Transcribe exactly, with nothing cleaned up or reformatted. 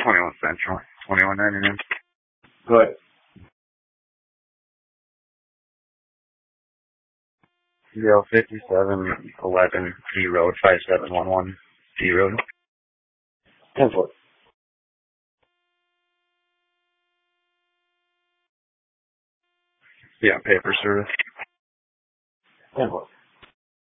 twenty-one Central. twenty-one ninety-nine. Good. Zero fifty-seven eleven D Road five seven one one D Road. ten four. Yeah, paper service. ten four.